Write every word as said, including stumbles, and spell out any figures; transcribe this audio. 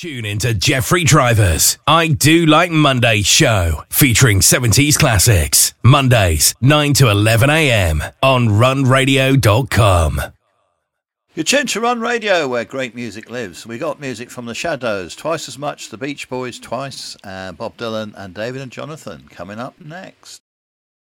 Tune into Jeffrey Driver's I Do Like Mondays show, featuring seventies classics. Mondays, nine to eleven a.m. on run radio dot com. You're tuned to Run Radio, where great music lives. We got music from The Shadows, twice as much, The Beach Boys twice, uh, Bob Dylan and David and Jonathan coming up next.